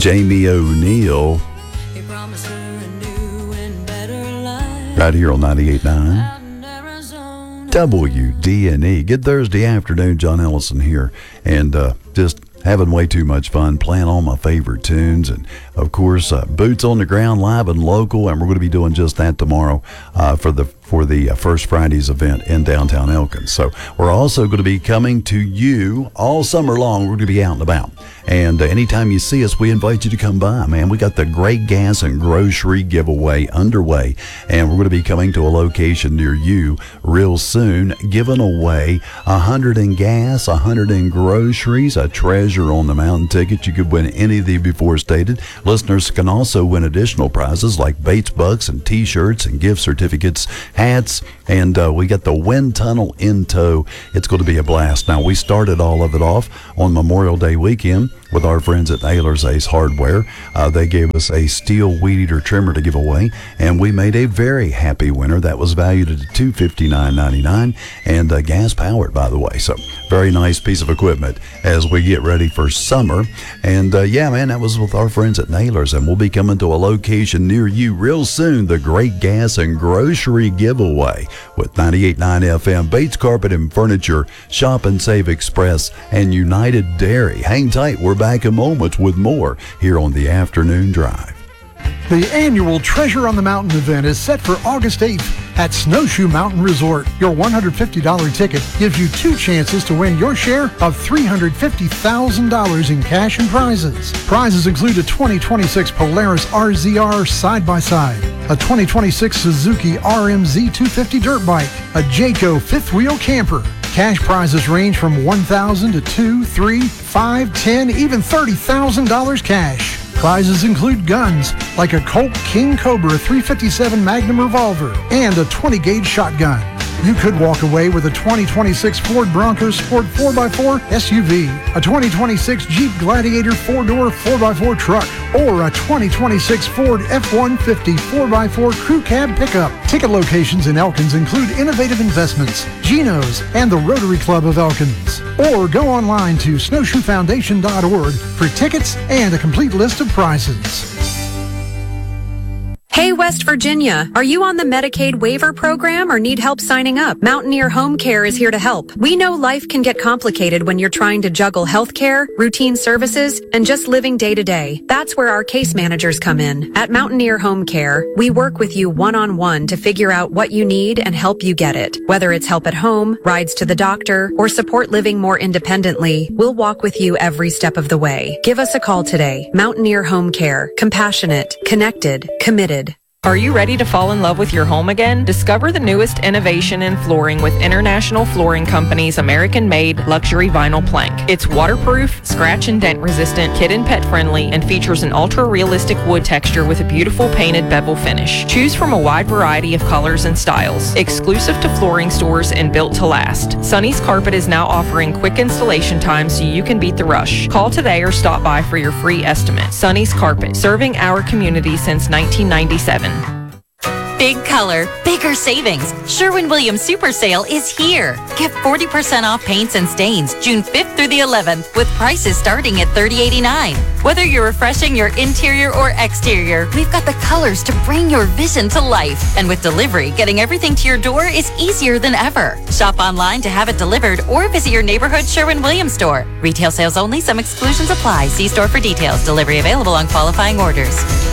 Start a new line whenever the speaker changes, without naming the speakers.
Jamie O'Neal. Right here on 98.9 WDNE. Good Thursday afternoon, John Ellison here. And just having way too much fun playing all my favorite tunes. And, of course, boots on the ground, live and local. And we're going to be doing just that tomorrow for the First Fridays event in downtown Elkins. So we're also going to be coming to you all summer long. We're going to be out and about. And anytime you see us, we invite you to come by, man. We got the Great Gas and Grocery giveaway underway. And we're going to be coming to a location near you real soon, giving away 100 in gas, 100 in groceries, a Treasure on the Mountain ticket. You could win any of the before stated. Listeners can also win additional prizes like Bates Bucks and T-shirts and gift certificates, hats, and we got the wind tunnel in tow. It's going to be a blast. Now, we started all of it off on Memorial Day weekend with our friends at Naylor's Ace Hardware. They gave us a steel weed eater trimmer to give away, and we made a very happy winner. That was valued at $259.99 and gas powered, by the way. So very nice piece of equipment as we get ready for summer. And yeah, man, that was with our friends at Naylor's, and we'll be coming to a location near you real soon. The Great Gas and Grocery giveaway with 98.9 FM, Bates Carpet and Furniture, Shop and Save Express, and United Dairy. Hang tight. We're back in moments with more here on the Afternoon Drive.
The annual Treasure on the Mountain event is set for August 8th at Snowshoe Mountain Resort. Your $150 ticket gives you 2 chances to win your share of $350,000 in cash and prizes. Prizes include a 2026 Polaris RZR side-by-side, a 2026 Suzuki RMZ 250 dirt bike, a Jayco 5th wheel camper. Cash prizes range from $1,000 to $2,000, $3,000, $5,000, $10,000, even $30,000 cash. Prizes include guns like a Colt King Cobra 357 Magnum revolver and a 20-gauge shotgun. You could walk away with a 2026 Ford Bronco Sport 4x4 SUV, a 2026 Jeep Gladiator 4-door 4x4 truck, or a 2026 Ford F-150 4x4 crew cab pickup. Ticket locations in Elkins include Innovative Investments, Geno's, and the Rotary Club of Elkins. Or go online to snowshoefoundation.org for tickets and a complete list of prizes.
Hey, West Virginia, are you on the Medicaid waiver program or need help signing up? Mountaineer Home Care is here to help. We know life can get complicated when you're trying to juggle healthcare, routine services, and just living day to day. That's where our case managers come in. At Mountaineer Home Care, we work with you one-on-one to figure out what you need and help you get it. Whether it's help at home, rides to the doctor, or support living more independently, we'll walk with you every step of the way. Give us a call today. Mountaineer Home Care. Compassionate, connected, committed.
Are you ready to fall in love with your home again? Discover the newest innovation in flooring with International Flooring Company's American-made luxury vinyl plank. It's waterproof, scratch and dent resistant, kid and pet friendly, and features an ultra-realistic wood texture with a beautiful painted bevel finish. Choose from a wide variety of colors and styles. Exclusive to flooring stores and built to last. Sonny's Carpet is now offering quick installation times so you can beat the rush. Call today or stop by for your free estimate. Sonny's Carpet, serving our community since 1997.
Big color, bigger savings. Sherwin-Williams Super Sale is here. Get 40% off paints and stains June 5th through the 11th with prices starting at $30.89. Whether you're refreshing your interior or exterior, we've got the colors to bring your vision to life. And with delivery, getting everything to your door is easier than ever. Shop online to have it delivered or visit your neighborhood Sherwin-Williams store. Retail sales only. Some exclusions apply. See store for details. Delivery available on qualifying orders.